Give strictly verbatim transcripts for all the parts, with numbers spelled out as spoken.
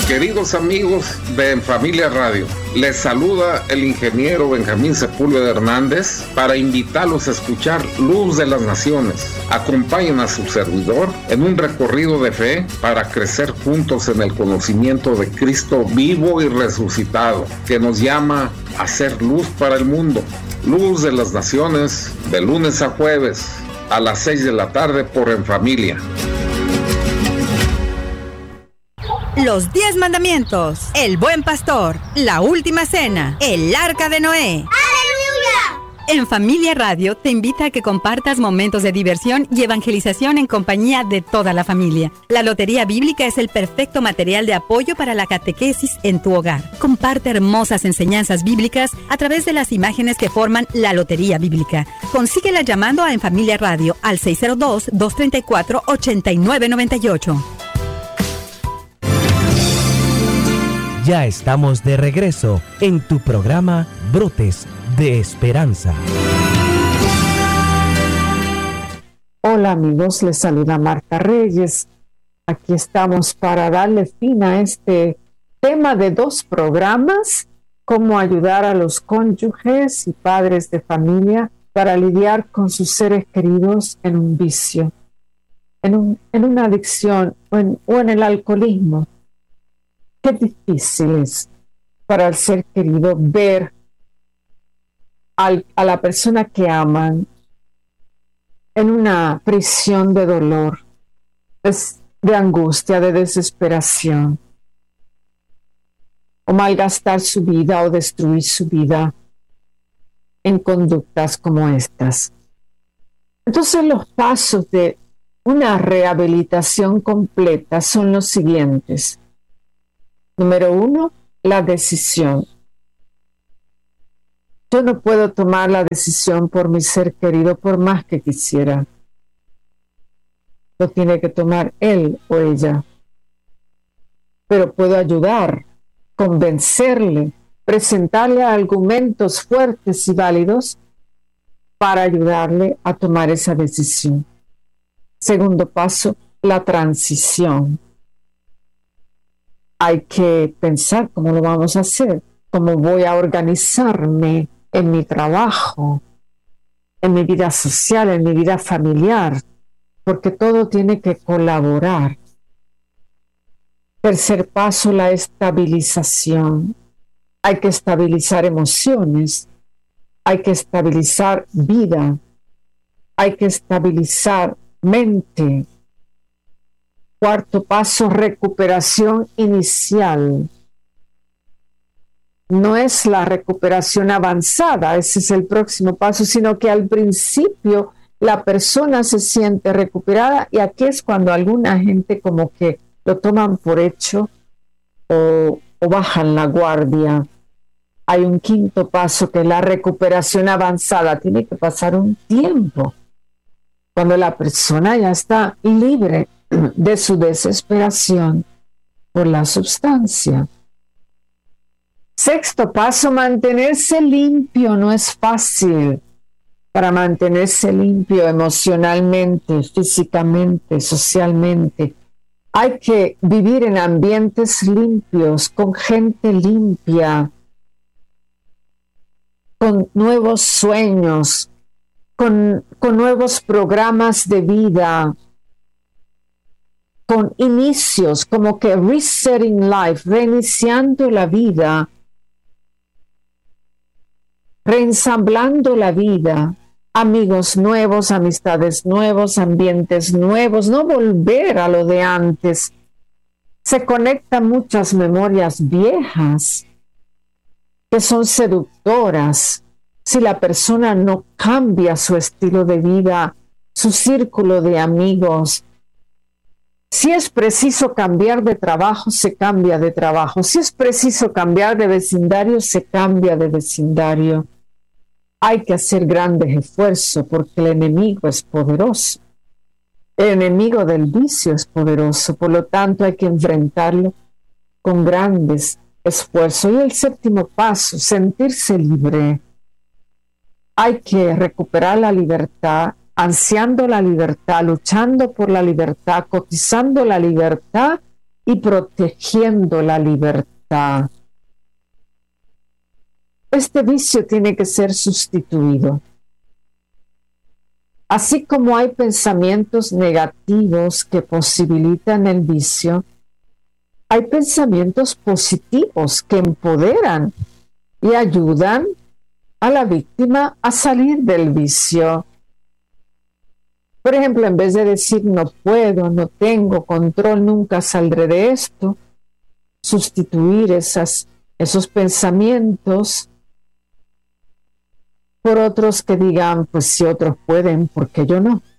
Queridos amigos de En Familia Radio, les saluda el ingeniero Benjamín Sepúlveda Hernández para invitarlos a escuchar Luz de las Naciones. Acompañen a su servidor en un recorrido de fe para crecer juntos en el conocimiento de Cristo vivo y resucitado, que nos llama a ser luz para el mundo. Luz de las Naciones, de lunes a jueves, a las seis de la tarde por En Familia. Los diez mandamientos, el buen pastor, la última cena, el arca de Noé. ¡Aleluya! En Familia Radio te invita a que compartas momentos de diversión y evangelización en compañía de toda la familia. La Lotería Bíblica es el perfecto material de apoyo para la catequesis en tu hogar. Comparte hermosas enseñanzas bíblicas a través de las imágenes que forman la Lotería Bíblica. Consíguela llamando a En Familia Radio al seis cero dos, dos tres cuatro, ocho nueve nueve ocho. Ya estamos de regreso en tu programa Brotes de Esperanza. Hola amigos, les saluda Marta Reyes. Aquí estamos para darle fin a este tema de dos programas, cómo ayudar a los cónyuges y padres de familia para lidiar con sus seres queridos en un vicio, en, un, en una adicción o en, o en el alcoholismo. Qué difícil es para el ser querido ver al, a la persona que aman en una prisión de dolor, de, de angustia, de desesperación, o malgastar su vida o destruir su vida en conductas como estas. Entonces los pasos de una rehabilitación completa son los siguientes. Número uno, la decisión. Yo no puedo tomar la decisión por mi ser querido por más que quisiera. Lo tiene que tomar él o ella. Pero puedo ayudar, convencerle, presentarle argumentos fuertes y válidos para ayudarle a tomar esa decisión. Segundo paso, la transición. Hay que pensar cómo lo vamos a hacer, cómo voy a organizarme en mi trabajo, en mi vida social, en mi vida familiar, porque todo tiene que colaborar. Tercer paso, la estabilización. Hay que estabilizar emociones, hay que estabilizar vida, hay que estabilizar mente. Cuarto paso, recuperación inicial. No es la recuperación avanzada, ese es el próximo paso, sino que al principio la persona se siente recuperada y aquí es cuando alguna gente como que lo toman por hecho o, o bajan la guardia. Hay un quinto paso que es la recuperación avanzada. Tiene que pasar un tiempo cuando la persona ya está libre de su desesperación por la sustancia. Sexto paso, mantenerse limpio. No es fácil. Para mantenerse limpio emocionalmente, físicamente, socialmente, hay que vivir en ambientes limpios, con gente limpia, con nuevos sueños, con, con nuevos programas de vida, con inicios, como que resetting life, reiniciando la vida, reensamblando la vida, amigos nuevos, amistades nuevos, ambientes nuevos, no volver a lo de antes. Se conectan muchas memorias viejas que son seductoras si la persona no cambia su estilo de vida, su círculo de amigos. Si es preciso cambiar de trabajo, se cambia de trabajo. Si es preciso cambiar de vecindario, se cambia de vecindario. Hay que hacer grandes esfuerzos porque el enemigo es poderoso. El enemigo del vicio es poderoso, por lo tanto hay que enfrentarlo con grandes esfuerzos. Y el séptimo paso, sentirse libre. Hay que recuperar la libertad, ansiando la libertad, luchando por la libertad, cotizando la libertad y protegiendo la libertad. Este vicio tiene que ser sustituido. Así como hay pensamientos negativos que posibilitan el vicio, hay pensamientos positivos que empoderan y ayudan a la víctima a salir del vicio. Por ejemplo, en vez de decir no puedo, no tengo control, nunca saldré de esto, sustituir esas, esos pensamientos por otros que digan, pues si otros pueden, ¿por qué yo no?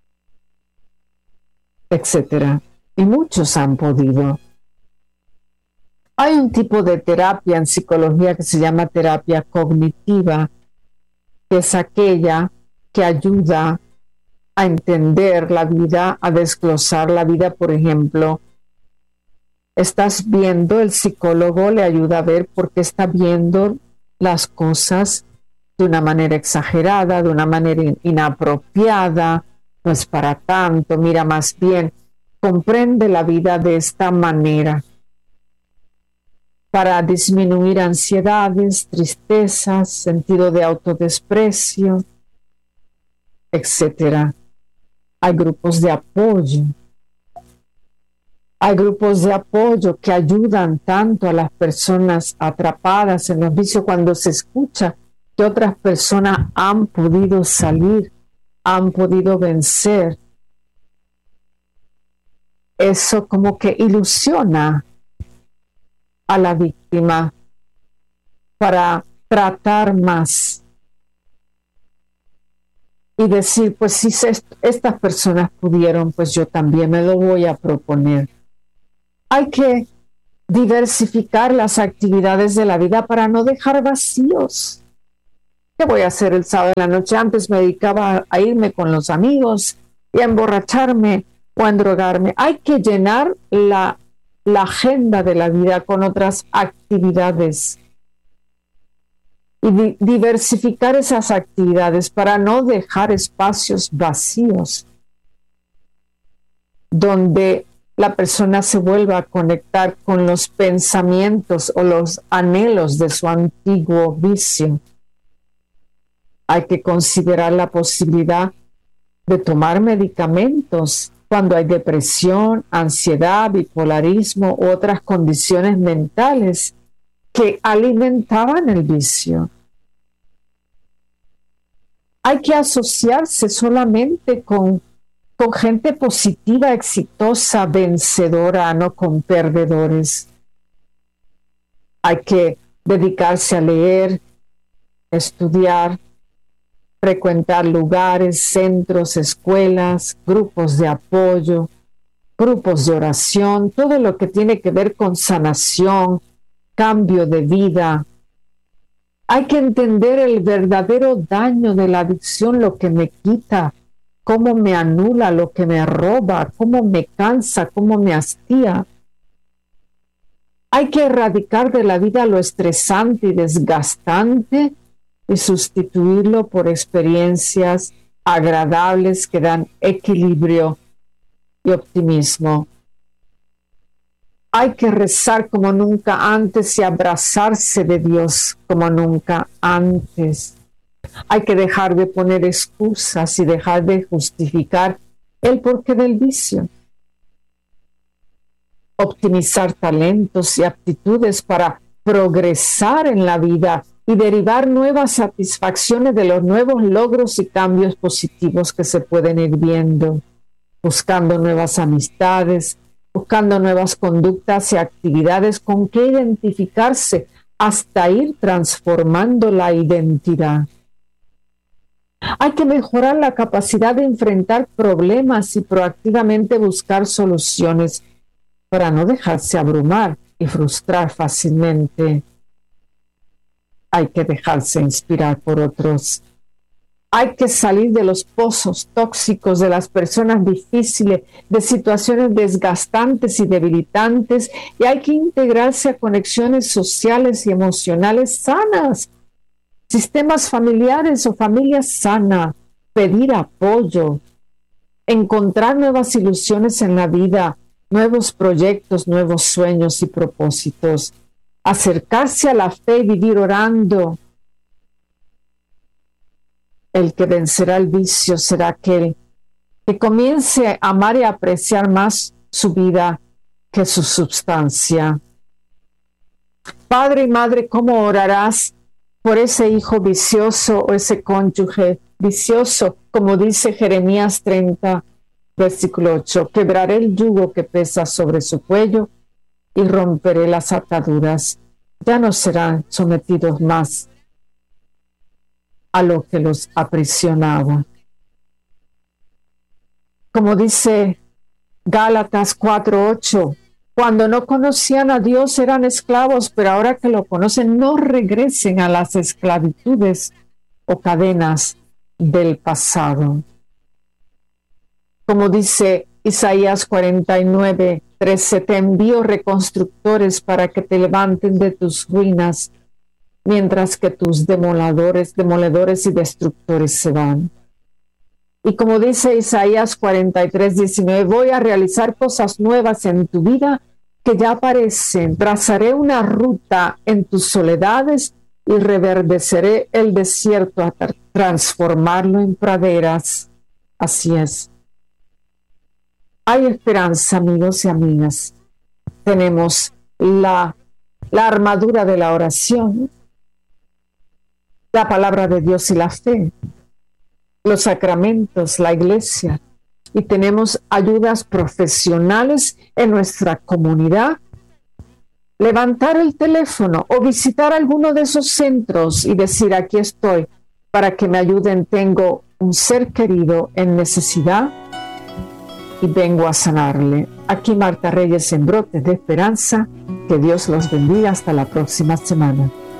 Etcétera. Y muchos han podido. Hay un tipo de terapia en psicología que se llama terapia cognitiva, que es aquella que ayuda a entender la vida, a desglosar la vida. Por ejemplo, estás viendo, el psicólogo le ayuda a ver por qué está viendo las cosas de una manera exagerada, de una manera inapropiada, no es para tanto, mira más bien, comprende la vida de esta manera para disminuir ansiedades, tristezas, sentido de autodesprecio, etcétera. Hay grupos de apoyo. Hay grupos de apoyo que ayudan tanto a las personas atrapadas en los vicios cuando se escucha que otras personas han podido salir, han podido vencer. Eso como que ilusiona a la víctima para tratar más y decir, pues si estas personas pudieron, pues yo también me lo voy a proponer. Hay que diversificar las actividades de la vida para no dejar vacíos. ¿Qué voy a hacer el sábado de la noche? Antes me dedicaba a irme con los amigos y a emborracharme o a endrogarme. Hay que llenar la, la agenda de la vida con otras actividades y di- diversificar esas actividades para no dejar espacios vacíos donde la persona se vuelva a conectar con los pensamientos o los anhelos de su antiguo vicio. Hay que considerar la posibilidad de tomar medicamentos cuando hay depresión, ansiedad, bipolarismo u otras condiciones mentales que alimentaban el vicio. Hay que asociarse solamente con, con gente positiva, exitosa, vencedora, no con perdedores. Hay que dedicarse a leer, estudiar, frecuentar lugares, centros, escuelas, grupos de apoyo, grupos de oración, todo lo que tiene que ver con sanación, cambio de vida. Hay que entender el verdadero daño de la adicción, lo que me quita, cómo me anula, lo que me roba, cómo me cansa, cómo me hastía. Hay que erradicar de la vida lo estresante y desgastante y sustituirlo por experiencias agradables que dan equilibrio y optimismo. Hay que rezar como nunca antes y abrazarse de Dios como nunca antes. Hay que dejar de poner excusas y dejar de justificar el porqué del vicio. Optimizar talentos y aptitudes para progresar en la vida y derivar nuevas satisfacciones de los nuevos logros y cambios positivos que se pueden ir viendo, buscando nuevas amistades, buscando nuevas conductas y actividades con que identificarse hasta ir transformando la identidad. Hay que mejorar la capacidad de enfrentar problemas y proactivamente buscar soluciones para no dejarse abrumar y frustrar fácilmente. Hay que dejarse inspirar por otros. Hay que salir de los pozos tóxicos de las personas difíciles, de situaciones desgastantes y debilitantes, y hay que integrarse a conexiones sociales y emocionales sanas, sistemas familiares o familias sana, pedir apoyo, encontrar nuevas ilusiones en la vida, nuevos proyectos, nuevos sueños y propósitos. Acercarse a la fe y vivir orando. El que vencerá el vicio será aquel que comience a amar y a apreciar más su vida que su substancia. Padre y madre, ¿cómo orarás por ese hijo vicioso o ese cónyuge vicioso? Como dice Jeremías treinta, versículo ocho, quebraré el yugo que pesa sobre su cuello y romperé las ataduras. Ya no serán sometidos más a lo que los aprisionaba. Como dice Gálatas cuatro ocho, cuando no conocían a Dios eran esclavos, pero ahora que lo conocen no regresen a las esclavitudes o cadenas del pasado. Como dice Isaías cuarenta y nueve trece, te envío reconstructores para que te levanten de tus ruinas, mientras que tus demoladores, demoledores y destructores se van. Y como dice Isaías cuarenta y tres diecinueve, voy a realizar cosas nuevas en tu vida que ya aparecen. Trazaré una ruta en tus soledades y reverdeceré el desierto hasta transformarlo en praderas. Así es. Hay esperanza, amigos y amigas. Tenemos la, la armadura de la oración, la palabra de Dios y la fe, los sacramentos, la iglesia, y tenemos ayudas profesionales en nuestra comunidad. Levantar el teléfono o visitar alguno de esos centros y decir, aquí estoy para que me ayuden, tengo un ser querido en necesidad y vengo a sanarle. Aquí Marta Reyes en Brotes de Esperanza. Que Dios los bendiga. Hasta la próxima semana.